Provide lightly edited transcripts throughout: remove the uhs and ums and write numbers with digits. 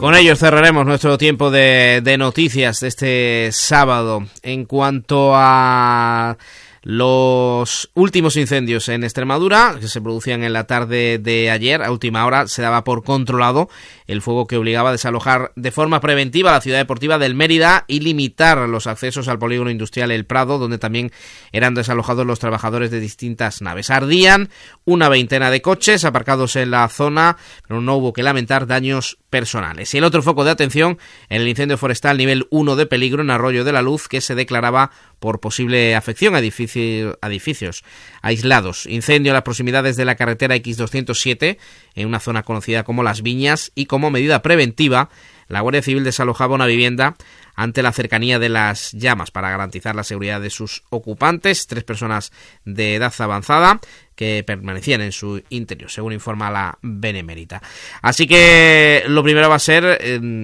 Con ellos cerraremos nuestro tiempo de noticias de este sábado. En cuanto a los últimos incendios en Extremadura, que se producían en la tarde de ayer, a última hora se daba por controlado el fuego que obligaba a desalojar de forma preventiva la ciudad deportiva del Mérida y limitar los accesos al polígono industrial El Prado, donde también eran desalojados los trabajadores de distintas naves. Ardían una veintena de coches aparcados en la zona, pero no hubo que lamentar daños personales. Y el otro foco de atención en el incendio forestal nivel 1 de peligro en Arroyo de la Luz, que se declaraba por posible afección a edificios aislados. Incendio en las proximidades de la carretera X207, en una zona conocida como Las Viñas, y como medida preventiva, la Guardia Civil desalojaba una vivienda ante la cercanía de las llamas para garantizar la seguridad de sus ocupantes, 3 personas de edad avanzada que permanecían en su interior, según informa la Benemérita. Así que lo primero va a ser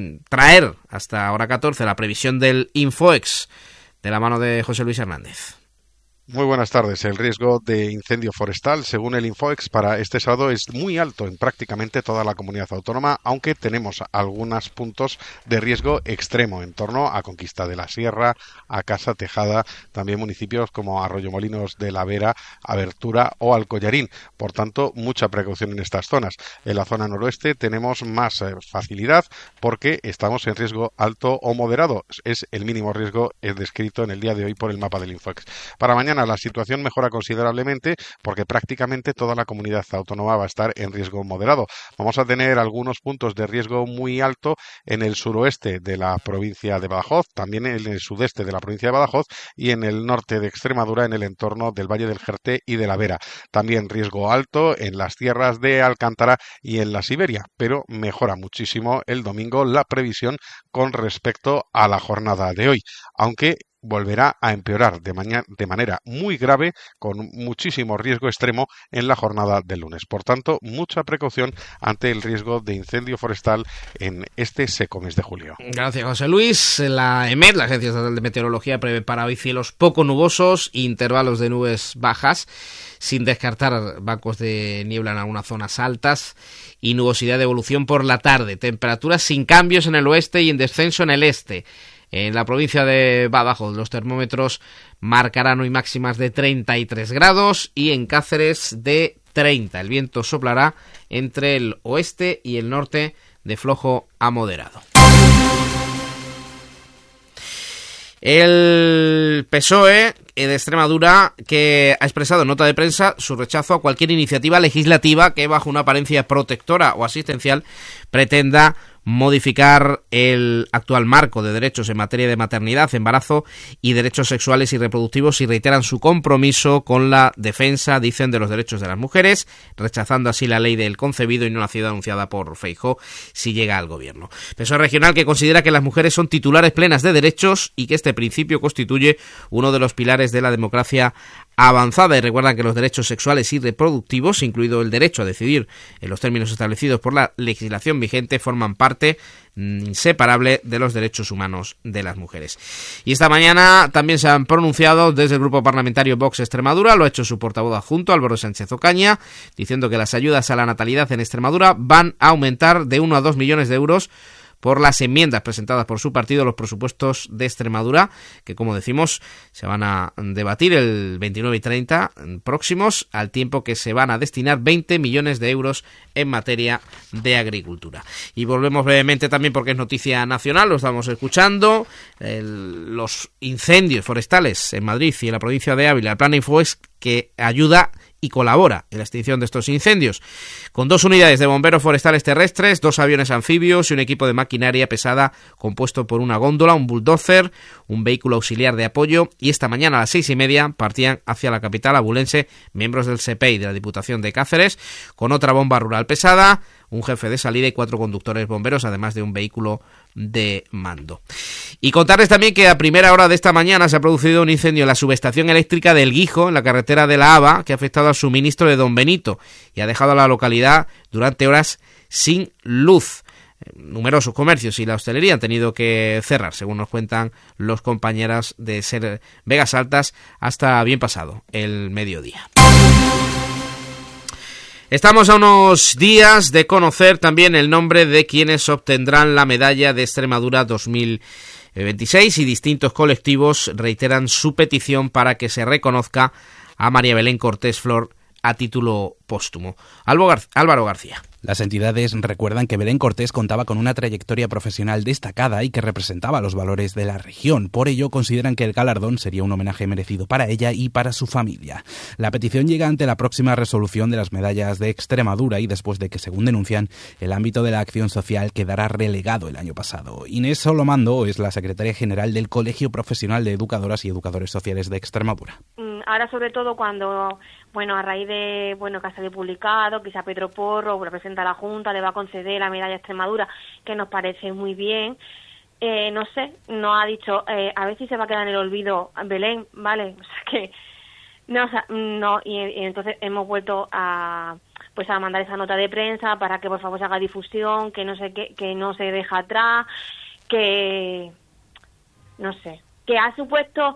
traer hasta hora 14 la previsión del Infoex, de la mano de José Luis Hernández. Muy buenas tardes. El riesgo de incendio forestal, según el Infoex, para este sábado es muy alto en prácticamente toda la comunidad autónoma, aunque tenemos algunos puntos de riesgo extremo en torno a Conquista de la Sierra, a Casa Tejada, también municipios como Arroyomolinos de la Vera, Abertura o Alcollarín. Por tanto, mucha precaución en estas zonas. En la zona noroeste tenemos más facilidad porque estamos en riesgo alto o moderado. Es el mínimo riesgo descrito en el día de hoy por el mapa del Infoex. Para mañana la situación mejora considerablemente porque prácticamente toda la comunidad autónoma va a estar en riesgo moderado. Vamos a tener algunos puntos de riesgo muy alto en el suroeste de la provincia de Badajoz, también en el sudeste de la provincia de Badajoz y en el norte de Extremadura, en el entorno del Valle del Jerte y de la Vera. También riesgo alto en las tierras de Alcántara y en la Siberia, pero mejora muchísimo el domingo la previsión con respecto a la jornada de hoy, aunque volverá a empeorar de manera muy grave, con muchísimo riesgo extremo en la jornada del lunes. Por tanto, mucha precaución ante el riesgo de incendio forestal en este seco mes de julio. Gracias, José Luis. La EMET, la Agencia Estatal de Meteorología, prevé para hoy cielos poco nubosos, intervalos de nubes bajas, sin descartar bancos de niebla en algunas zonas altas y nubosidad de evolución por la tarde. Temperaturas sin cambios en el oeste y en descenso en el este. En la provincia de Badajoz los termómetros marcarán hoy máximas de 33 grados y en Cáceres de 30. El viento soplará entre el oeste y el norte de flojo a moderado. El PSOE de Extremadura, que ha expresado en nota de prensa su rechazo a cualquier iniciativa legislativa que bajo una apariencia protectora o asistencial pretenda modificar el actual marco de derechos en materia de maternidad, embarazo y derechos sexuales y reproductivos, y reiteran su compromiso con la defensa, dicen, de los derechos de las mujeres, rechazando así la ley del concebido y no nacida anunciada por Feijóo si llega al gobierno. PSOE regional, que considera que las mujeres son titulares plenas de derechos y que este principio constituye uno de los pilares de la democracia avanzada, y recuerdan que los derechos sexuales y reproductivos, incluido el derecho a decidir en los términos establecidos por la legislación vigente, forman parte inseparable de los derechos humanos de las mujeres. Y esta mañana también se han pronunciado desde el grupo parlamentario Vox Extremadura, lo ha hecho su portavoz adjunto, Álvaro Sánchez Ocaña, diciendo que las ayudas a la natalidad en Extremadura van a aumentar de 1 a 2 millones de euros por las enmiendas presentadas por su partido a los presupuestos de Extremadura, que, como decimos, se van a debatir el 29 y 30 próximos, al tiempo que se van a destinar 20 millones de euros en materia de agricultura. Y volvemos brevemente también, porque es noticia nacional, lo estamos escuchando, los incendios forestales en Madrid y en la provincia de Ávila. El plan Infoex, que ayuda y colabora en la extinción de estos incendios, con 2 unidades de bomberos forestales terrestres, 2 aviones anfibios y un equipo de maquinaria pesada compuesto por una góndola, un bulldozer, un vehículo auxiliar de apoyo, y esta mañana a las 6:30 partían hacia la capital abulense miembros del SEPEI de la Diputación de Cáceres, con otra bomba rural pesada, un jefe de salida y 4 conductores bomberos, además de un vehículo de mando. Y contarles también que a primera hora de esta mañana se ha producido un incendio en la subestación eléctrica del Guijo, en la carretera de la Haba, que ha afectado al suministro de Don Benito y ha dejado a la localidad durante horas sin luz. Numerosos comercios y la hostelería han tenido que cerrar, según nos cuentan los compañeros de Ser Vegas Altas, hasta bien pasado el mediodía. Estamos a unos días de conocer también el nombre de quienes obtendrán la medalla de Extremadura 2026 y distintos colectivos reiteran su petición para que se reconozca a María Belén Cortés Flor a título póstumo. Álvaro García. Las entidades recuerdan que Belén Cortés contaba con una trayectoria profesional destacada y que representaba los valores de la región. Por ello, consideran que el galardón sería un homenaje merecido para ella y para su familia. La petición llega ante la próxima resolución de las medallas de Extremadura y después de que, según denuncian, el ámbito de la acción social quedará relegado el año pasado. Inés Solomando es la secretaria general del Colegio Profesional de Educadoras y Educadores Sociales de Extremadura. Ahora, sobre todo, cuando, a raíz de, que ha salido publicado, quizá Pedro Porro representa a la Junta, le va a conceder la medalla Extremadura, que nos parece muy bien. Nos ha dicho, a ver si se va a quedar en el olvido Belén, ¿vale? O sea que, y entonces hemos vuelto a mandar esa nota de prensa para que por favor se haga difusión, que no se deja atrás, que ha supuesto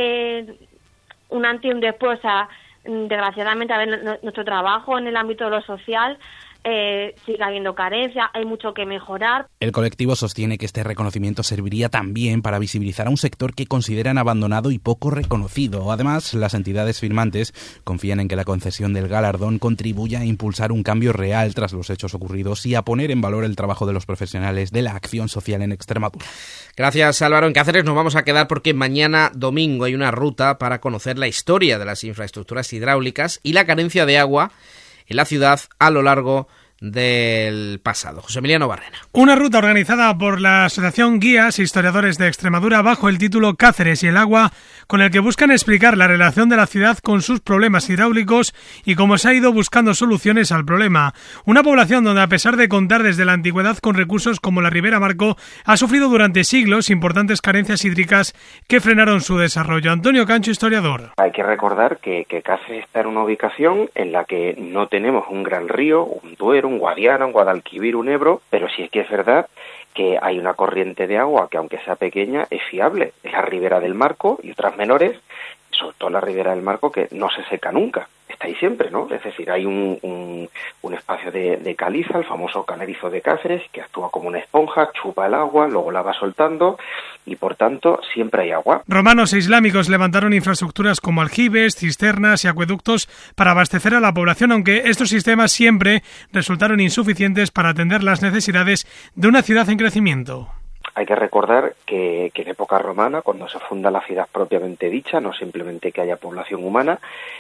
un antes y un después. O sea, desgraciadamente, nuestro trabajo en el ámbito de lo social sigue habiendo carencia, hay mucho que mejorar. El colectivo sostiene que este reconocimiento serviría también para visibilizar a un sector que consideran abandonado y poco reconocido. Además, las entidades firmantes confían en que la concesión del galardón contribuya a impulsar un cambio real tras los hechos ocurridos y a poner en valor el trabajo de los profesionales de la acción social en Extremadura. Gracias, Álvaro. En Cáceres nos vamos a quedar porque mañana domingo hay una ruta para conocer la historia de las infraestructuras hidráulicas y la carencia de agua en la ciudad a lo largo del pasado. José Emiliano Barrena. Una ruta organizada por la Asociación Guías e Historiadores de Extremadura bajo el título Cáceres y el agua, con el que buscan explicar la relación de la ciudad con sus problemas hidráulicos y cómo se ha ido buscando soluciones al problema. Una población donde, a pesar de contar desde la antigüedad con recursos como la Ribera Marco, ha sufrido durante siglos importantes carencias hídricas que frenaron su desarrollo. Antonio Cancho, historiador. Hay que recordar que Cáceres está en una ubicación en la que no tenemos un gran río, un Duero, un Guadiana, un Guadalquivir, un Ebro, pero sí es que es verdad que hay una corriente de agua que, aunque sea pequeña, es fiable. Es la Ribera del Marco y otras menores, sobre todo la Ribera del Marco, que no se seca nunca, está ahí siempre, ¿no? Es decir, hay un espacio de caliza, el famoso canerizo de Cáceres, que actúa como una esponja, chupa el agua, luego la va soltando y, por tanto, siempre hay agua. Romanos e islámicos levantaron infraestructuras como aljibes, cisternas y acueductos para abastecer a la población, aunque estos sistemas siempre resultaron insuficientes para atender las necesidades de una ciudad en crecimiento. Hay que recordar que en época romana, cuando se funda la ciudad propiamente dicha, no simplemente que haya población humana,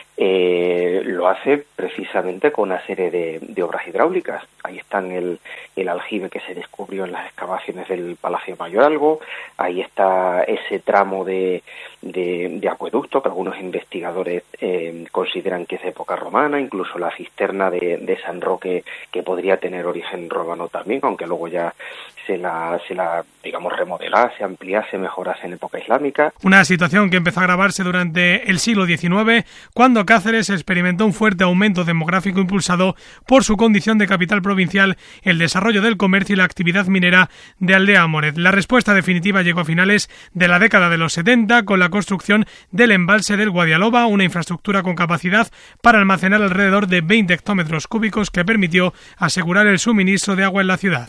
lo hace precisamente con una serie de obras hidráulicas. Ahí están el aljibe que se descubrió en las excavaciones del Palacio Mayoralgo, ahí está ese tramo de acueducto que algunos investigadores consideran que es de época romana, incluso la cisterna de San Roque, que podría tener origen romano también, aunque luego ya se la digamos, remodelase, ampliase, mejorase en época islámica. Una situación que empezó a agravarse durante el siglo XIX, cuando Cáceres experimentó un fuerte aumento demográfico impulsado por su condición de capital provincial, el desarrollo del comercio y la actividad minera de Aldea Moret. La respuesta definitiva llegó a finales de la década de los 70 con la construcción del embalse del Guadialoba, una infraestructura con capacidad para almacenar alrededor de 20 hectómetros cúbicos que permitió asegurar el suministro de agua en la ciudad.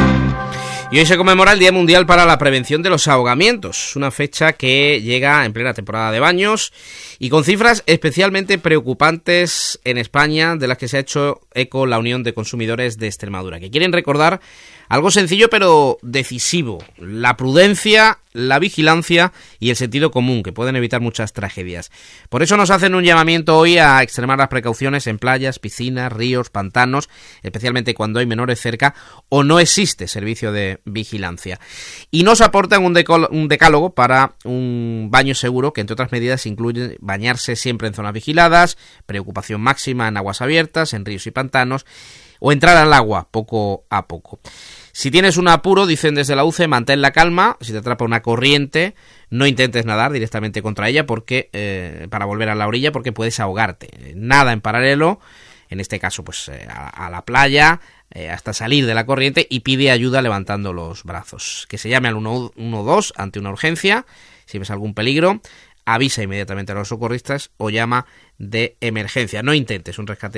Y hoy se conmemora el Día Mundial para la Prevención de los Ahogamientos, una fecha que llega en plena temporada de baños y con cifras especialmente preocupantes en España, de las que se ha hecho eco la Unión de Consumidores de Extremadura, que quieren recordar algo sencillo pero decisivo: la prudencia, la vigilancia y el sentido común, que pueden evitar muchas tragedias. Por eso nos hacen un llamamiento hoy a extremar las precauciones en playas, piscinas, ríos, pantanos, especialmente cuando hay menores cerca o no existe servicio de vigilancia. Y nos aportan un decálogo para un baño seguro, que entre otras medidas incluye bañarse siempre en zonas vigiladas, preocupación máxima en aguas abiertas, en ríos y pantanos, o entrar al agua poco a poco. Si tienes un apuro, dicen desde la UCE, mantén la calma. Si te atrapa una corriente, no intentes nadar directamente contra ella para volver a la orilla, porque puedes ahogarte. Nada en paralelo, en este caso pues a la playa, hasta salir de la corriente, y pide ayuda levantando los brazos. Que se llame al 112 ante una urgencia. Si ves algún peligro, avisa inmediatamente a los socorristas o llama de emergencia. No intentes un rescate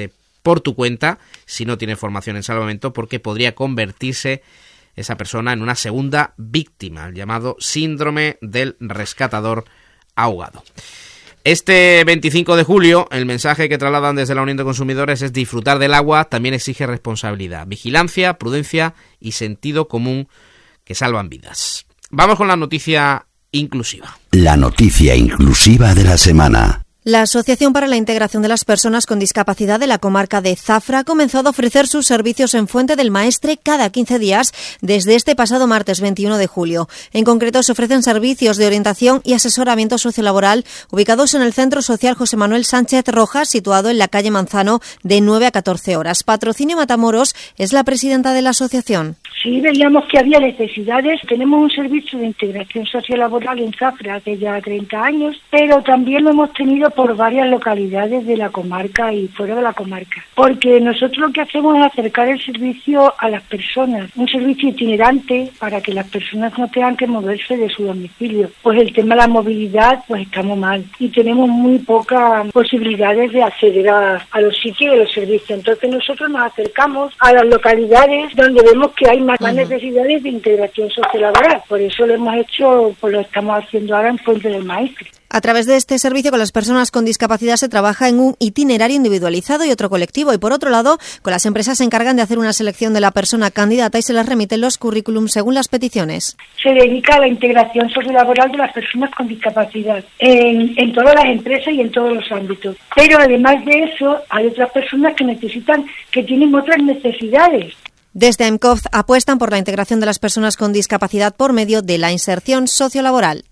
por tu cuenta si no tienes formación en salvamento, porque podría convertirse esa persona en una segunda víctima, el llamado síndrome del rescatador ahogado. Este 25 de julio, el mensaje que trasladan desde la Unión de Consumidores es: disfrutar del agua también exige responsabilidad, vigilancia, prudencia y sentido común que salvan vidas. Vamos con la noticia inclusiva. La noticia inclusiva de la semana. La Asociación para la Integración de las Personas con Discapacidad de la comarca de Zafra ha comenzado a ofrecer sus servicios en Fuente del Maestre cada 15 días desde este pasado martes 21 de julio. En concreto, se ofrecen servicios de orientación y asesoramiento sociolaboral ubicados en el Centro Social José Manuel Sánchez Rojas, situado en la calle Manzano, de 9 a 14 horas. Patrocinio Matamoros es la presidenta de la asociación. Sí, veíamos que había necesidades. Tenemos un servicio de integración sociolaboral en Zafra hace ya 30 años, pero también lo hemos tenido por varias localidades de la comarca y fuera de la comarca. Porque nosotros lo que hacemos es acercar el servicio a las personas, un servicio itinerante para que las personas no tengan que moverse de su domicilio. Pues el tema de la movilidad, pues estamos mal y tenemos muy pocas posibilidades de acceder a los sitios de los servicios. Entonces nosotros nos acercamos a las localidades donde vemos que hay más necesidades de integración sociolaboral. Por eso lo hemos hecho, pues lo estamos haciendo ahora en Fuente del Maestre. A través de este servicio con las personas con discapacidad se trabaja en un itinerario individualizado y otro colectivo, y por otro lado, con las empresas se encargan de hacer una selección de la persona candidata y se les remiten los currículums según las peticiones. Se dedica a la integración sociolaboral de las personas con discapacidad en todas las empresas y en todos los ámbitos. Pero además de eso, hay otras personas que tienen otras necesidades. Desde AEMCOF apuestan por la integración de las personas con discapacidad por medio de la inserción sociolaboral.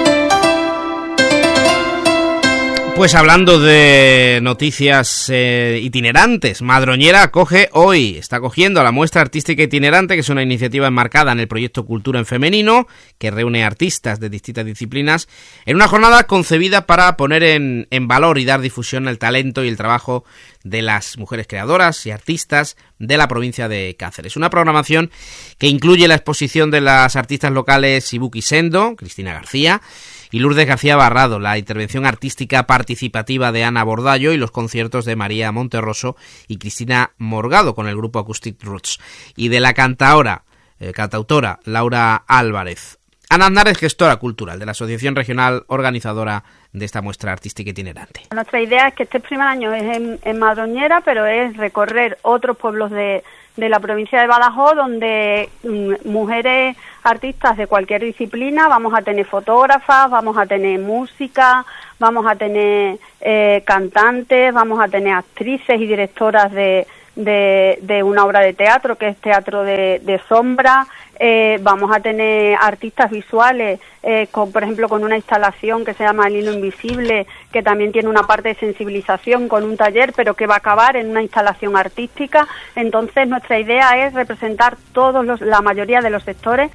Pues hablando de noticias itinerantes, Madroñera está acogiendo a la muestra artística itinerante, que es una iniciativa enmarcada en el proyecto Cultura en Femenino, que reúne artistas de distintas disciplinas, en una jornada concebida para poner en valor y dar difusión al talento y el trabajo de las mujeres creadoras y artistas de la provincia de Cáceres. Una programación que incluye la exposición de las artistas locales Ibuki Sendo, Cristina García, y Lourdes García Barrado, la intervención artística participativa de Ana Bordallo y los conciertos de María Monterroso y Cristina Morgado con el grupo Acoustic Roots, y de la cantautora Laura Álvarez. Ana Aznar es gestora cultural de la Asociación Regional organizadora de esta muestra artística itinerante. Nuestra idea es que este primer año es en Madroñera, pero es recorrer otros pueblos de la provincia de Badajoz, donde mujeres artistas de cualquier disciplina, vamos a tener fotógrafas, vamos a tener música, vamos a tener cantantes, vamos a tener actrices y directoras de una obra de teatro, que es teatro de sombra. Vamos a tener artistas visuales, por ejemplo, con una instalación que se llama El Hilo Invisible, que también tiene una parte de sensibilización con un taller, pero que va a acabar en una instalación artística. Entonces, nuestra idea es representar la mayoría de los sectores.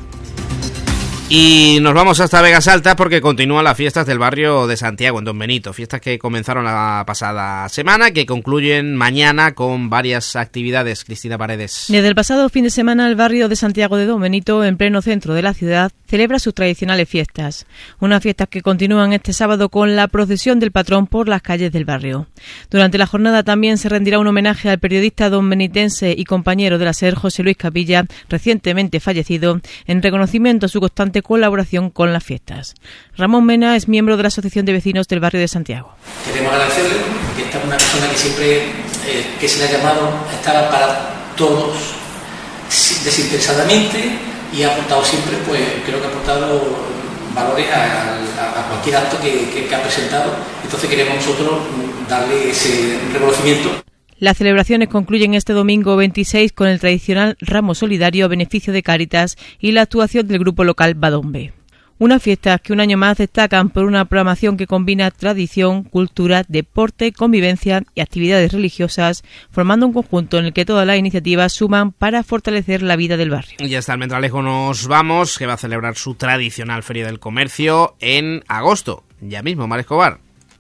Y nos vamos hasta Vegas Altas porque continúan las fiestas del barrio de Santiago, en Don Benito. Fiestas que comenzaron la pasada semana, que concluyen mañana con varias actividades. Cristina Paredes. Desde el pasado fin de semana, el barrio de Santiago de Don Benito, en pleno centro de la ciudad, celebra sus tradicionales fiestas. Unas fiestas que continúan este sábado con la procesión del patrón por las calles del barrio. Durante la jornada también se rendirá un homenaje al periodista donbenitense y compañero de la SER, José Luis Capilla, recientemente fallecido, en reconocimiento a su constante colaboración con las fiestas. Ramón Mena es miembro de la Asociación de Vecinos del barrio de Santiago. Queremos agradecerle, que esta es una persona que siempre que se le ha llamado a estar para todos desinteresadamente y ha aportado siempre, pues creo que ha aportado valores a cualquier acto que ha presentado. Entonces queremos nosotros darle ese reconocimiento. Las celebraciones concluyen este domingo 26 con el tradicional ramo solidario a beneficio de Cáritas y la actuación del grupo local Badombe. Unas fiestas que un año más destacan por una programación que combina tradición, cultura, deporte, convivencia y actividades religiosas, formando un conjunto en el que todas las iniciativas suman para fortalecer la vida del barrio. Y hasta Almendralejo nos vamos, que va a celebrar su tradicional Feria del Comercio en agosto. Ya mismo, Mar Escobar.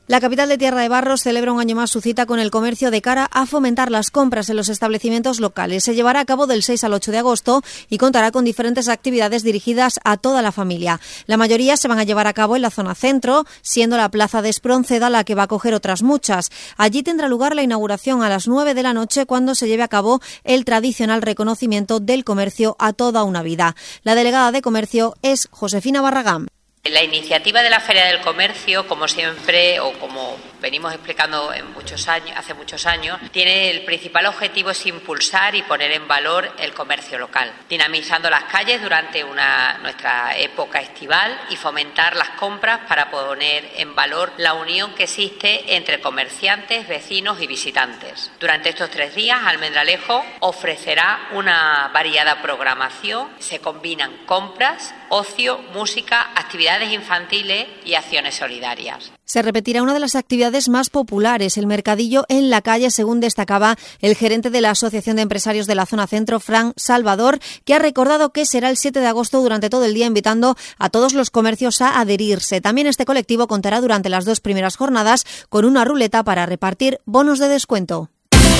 La capital de Tierra de Barros celebra un año más su cita con el comercio de cara a fomentar las compras en los establecimientos locales. Se llevará a cabo del 6 al 8 de agosto y contará con diferentes actividades dirigidas a toda la familia. La mayoría se van a llevar a cabo en la zona centro, siendo la Plaza de Espronceda la que va a acoger otras muchas. Allí tendrá lugar la inauguración a las 9 de la noche cuando se lleve a cabo el tradicional reconocimiento del comercio a toda una vida. La delegada de Comercio es Josefina Barragán. La iniciativa de la Feria del Comercio, como siempre, o como venimos explicando hace muchos años, tiene el principal objetivo es impulsar y poner en valor el comercio local, dinamizando las calles durante nuestra época estival y fomentar las compras para poner en valor la unión que existe entre comerciantes, vecinos y visitantes. Durante estos 3 días, Almendralejo ofrecerá una variada programación. Se combinan compras, ocio, música, actividades infantiles y acciones solidarias. Se repetirá una de las actividades más populares, el mercadillo en la calle, según destacaba el gerente de la Asociación de Empresarios de la Zona Centro, Fran Salvador, que ha recordado que será el 7 de agosto durante todo el día, invitando a todos los comercios a adherirse. También este colectivo contará durante las 2 primeras jornadas con una ruleta para repartir bonos de descuento.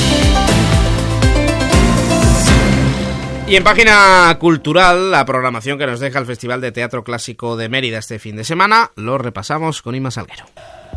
Y en página cultural, la programación que nos deja el Festival de Teatro Clásico de Mérida este fin de semana, lo repasamos con Inma Salguero.